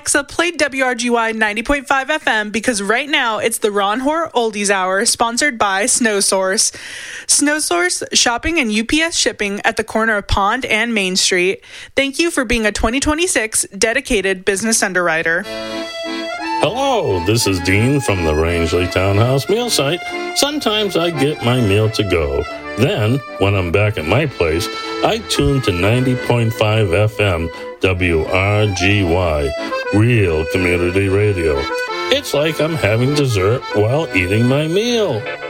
Alexa, play WRGY 90.5 FM because right now it's the Ron Hoare Oldies Hour, sponsored by SnowSource. SnowSource, shopping and UPS shipping at the corner of Pond and Main Street. Thank you for being a 2026 dedicated business underwriter. Hello, this is Dean from the Rangeley Townhouse meal site. Sometimes I get my meal to go. Then, when I'm back at my place, I tune to 90.5 FM WRGY, real community radio. It's like I'm having dessert while eating my meal.